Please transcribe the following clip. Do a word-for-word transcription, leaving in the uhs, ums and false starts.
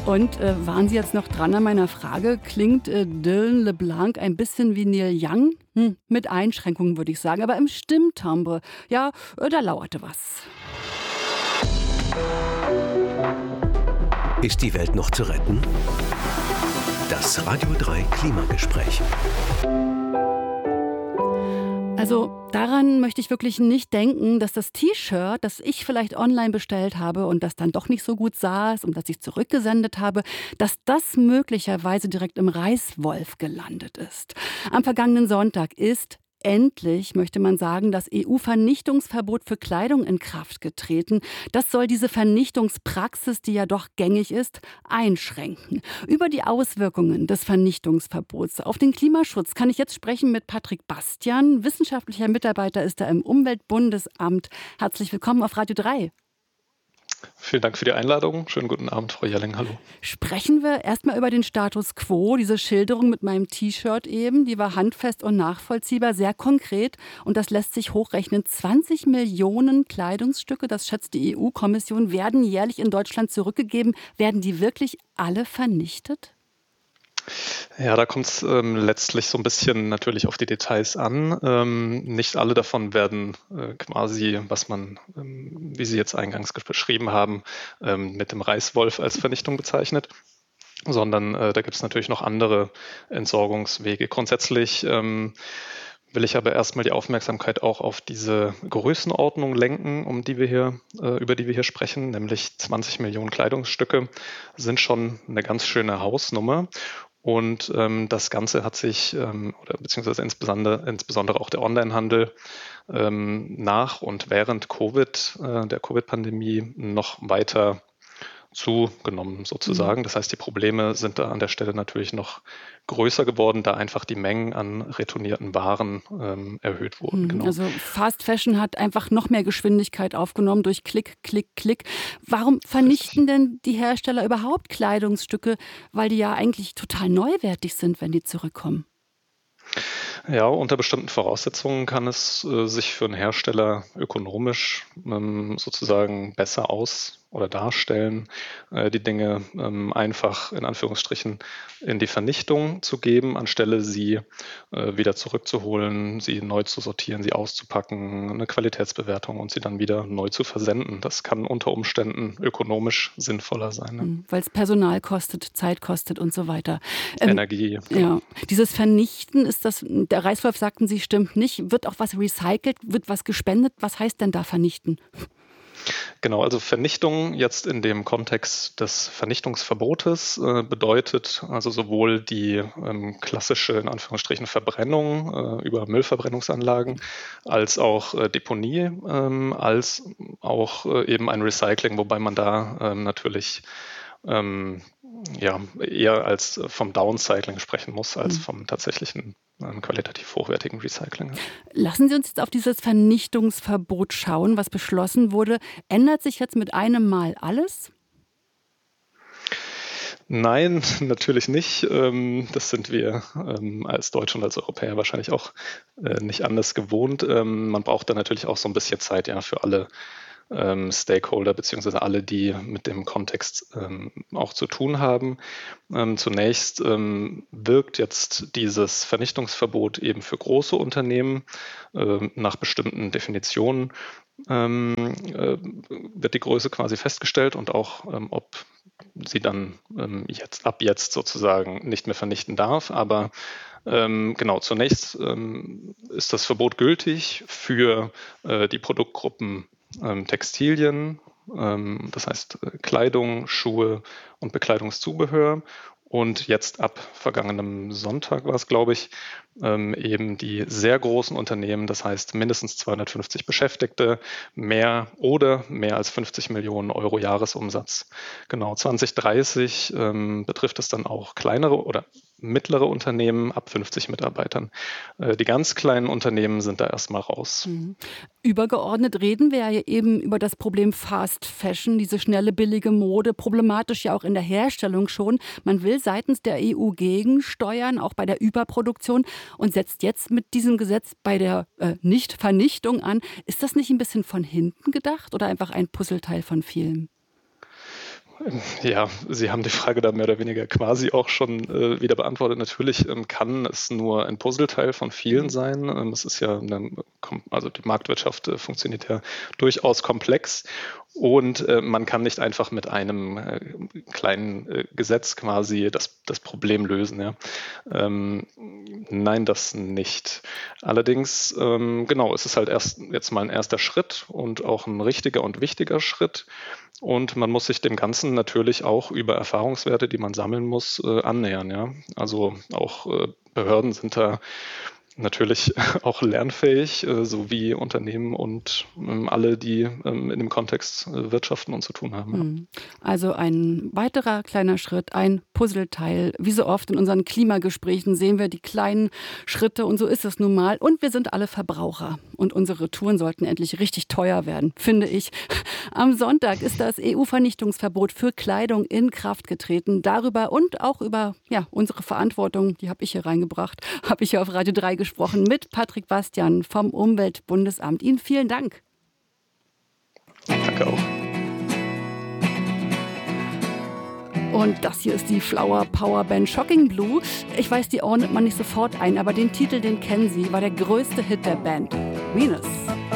Und äh, waren Sie jetzt noch dran an meiner Frage? Klingt äh, Dylan LeBlanc ein bisschen wie Neil Young? Hm, mit Einschränkungen würde ich sagen, aber im Stimmtimbre, ja, äh, da lauerte was. Ist die Welt noch zu retten? Das Radio drei Klimagespräch. Also daran möchte ich wirklich nicht denken, dass das T-Shirt, das ich vielleicht online bestellt habe und das dann doch nicht so gut saß und das ich zurückgesendet habe, dass das möglicherweise direkt im Reißwolf gelandet ist. Am vergangenen Sonntag ist endlich, möchte man sagen, das E U-Vernichtungsverbot für Kleidung in Kraft getreten. Das soll diese Vernichtungspraxis, die ja doch gängig ist, einschränken. Über die Auswirkungen des Vernichtungsverbots auf den Klimaschutz kann ich jetzt sprechen mit Patrick Bastian. Wissenschaftlicher Mitarbeiter ist er im Umweltbundesamt. Herzlich willkommen auf Radio drei. Vielen Dank für die Einladung. Schönen guten Abend, Frau Jelling. Hallo. Sprechen wir erstmal über den Status quo. Diese Schilderung mit meinem T-Shirt eben, die war handfest und nachvollziehbar, sehr konkret. Und das lässt sich hochrechnen. zwanzig Millionen Kleidungsstücke, das schätzt die E U-Kommission, werden jährlich in Deutschland zurückgegeben. Werden die wirklich alle vernichtet? Ja, da kommt es ähm, letztlich so ein bisschen natürlich auf die Details an. Ähm, nicht alle davon werden äh, quasi, was man, ähm, wie Sie jetzt eingangs beschrieben haben, ähm, mit dem Reißwolf als Vernichtung bezeichnet, sondern äh, da gibt es natürlich noch andere Entsorgungswege. Grundsätzlich ähm, will ich aber erstmal die Aufmerksamkeit auch auf diese Größenordnung lenken, um die wir hier, äh, über die wir hier sprechen, nämlich zwanzig Millionen Kleidungsstücke sind schon eine ganz schöne Hausnummer. Und ähm, das Ganze hat sich, ähm, oder beziehungsweise insbesondere, insbesondere auch der Onlinehandel ähm, nach und während Covid, äh, der Covid-Pandemie noch weiter zugenommen sozusagen. Das heißt, die Probleme sind da an der Stelle natürlich noch größer geworden, da einfach die Mengen an retournierten Waren ähm, erhöht wurden. Genau. Also Fast Fashion hat einfach noch mehr Geschwindigkeit aufgenommen durch Klick, Klick, Klick. Warum vernichten denn die Hersteller überhaupt Kleidungsstücke? Weil die ja eigentlich total neuwertig sind, wenn die zurückkommen. Ja, unter bestimmten Voraussetzungen kann es äh, sich für einen Hersteller ökonomisch ähm, sozusagen besser aus- oder darstellen, äh, die Dinge ähm, einfach in Anführungsstrichen in die Vernichtung zu geben, anstelle sie äh, wieder zurückzuholen, sie neu zu sortieren, sie auszupacken, eine Qualitätsbewertung und sie dann wieder neu zu versenden. Das kann unter Umständen ökonomisch sinnvoller sein. Ne? Weil es Personal kostet, Zeit kostet und so weiter. Ähm, Energie. Ja, dieses Vernichten ist das, der Reißwolf sagten Sie, stimmt nicht. Wird auch was recycelt, wird was gespendet? Was heißt denn da vernichten? Genau, also Vernichtung jetzt in dem Kontext des Vernichtungsverbotes äh, bedeutet also sowohl die ähm, klassische, in Anführungsstrichen, Verbrennung äh, über Müllverbrennungsanlagen als auch äh, Deponie, ähm, als auch äh, eben ein Recycling, wobei man da ähm, natürlich ähm, ja, eher als vom Downcycling sprechen muss, als vom tatsächlichen ähm, qualitativ hochwertigen Recycling. Lassen Sie uns jetzt auf dieses Vernichtungsverbot schauen, was beschlossen wurde. Ändert sich jetzt mit einem Mal alles? Nein, natürlich nicht. Ähm, Das sind wir ähm, als Deutsche und als Europäer wahrscheinlich auch äh, nicht anders gewohnt. Ähm, Man braucht da natürlich auch so ein bisschen Zeit, ja, für alle ähm, Stakeholder beziehungsweise alle, die mit dem Kontext ähm, auch zu tun haben. Ähm, zunächst ähm, wirkt jetzt dieses Vernichtungsverbot eben für große Unternehmen ähm, nach bestimmten Definitionen. Ähm, äh, wird die Größe quasi festgestellt und auch, ähm, ob sie dann ähm, jetzt ab jetzt sozusagen nicht mehr vernichten darf. Aber ähm, genau, zunächst ähm, ist das Verbot gültig für äh, die Produktgruppen ähm, Textilien, ähm, das heißt äh, Kleidung, Schuhe und Bekleidungszubehör. Und jetzt ab vergangenem Sonntag war es, glaube ich, ähm, eben die sehr großen Unternehmen, das heißt mindestens zweihundertfünfzig Beschäftigte, mehr oder mehr als fünfzig Millionen Euro Jahresumsatz. Genau, zwanzig dreißig ähm, betrifft es dann auch kleinere oder mittlere Unternehmen ab fünfzig Mitarbeitern. Äh, die ganz kleinen Unternehmen sind da erstmal raus. Mhm. Übergeordnet reden wir ja eben über das Problem Fast Fashion, diese schnelle, billige Mode, problematisch ja auch in der Herstellung schon. Man will seitens der E U gegensteuern, auch bei der Überproduktion und setzt jetzt mit diesem Gesetz bei der äh, Nichtvernichtung an. Ist das nicht ein bisschen von hinten gedacht oder einfach ein Puzzleteil von vielen? Ja, Sie haben die Frage da mehr oder weniger quasi auch schon äh, wieder beantwortet. Natürlich ähm, kann es nur ein Puzzleteil von vielen sein. Ähm, es ist ja, eine, also die Marktwirtschaft äh, funktioniert ja durchaus komplex und äh, man kann nicht einfach mit einem äh, kleinen äh, Gesetz quasi das, das Problem lösen. Ja. Ähm, nein, das nicht. Allerdings, ähm, genau, es ist halt erst jetzt mal ein erster Schritt und auch ein richtiger und wichtiger Schritt. Und man muss sich dem Ganzen natürlich auch über Erfahrungswerte, die man sammeln muss, äh, annähern. Ja? Also auch äh, Behörden sind da natürlich auch lernfähig, äh, so wie Unternehmen und ähm, alle, die ähm, in dem Kontext äh, wirtschaften und zu tun haben. Ja. Also ein weiterer kleiner Schritt, ein Puzzleteil. Wie so oft in unseren Klimagesprächen sehen wir die kleinen Schritte und so ist es nun mal. Und wir sind alle Verbraucher und unsere Touren sollten endlich richtig teuer werden, finde ich. Am Sonntag ist das E U-Vernichtungsverbot für Kleidung in Kraft getreten. Darüber und auch über ja, unsere Verantwortung, die habe ich hier reingebracht, habe ich hier auf Radio drei gesprochen mit Patrick Bastian vom Umweltbundesamt. Ihnen vielen Dank. Danke auch. Und das hier ist die Flower Power Band Shocking Blue. Ich weiß, die ordnet man nicht sofort ein, aber den Titel, den kennen Sie, war der größte Hit der Band. Venus.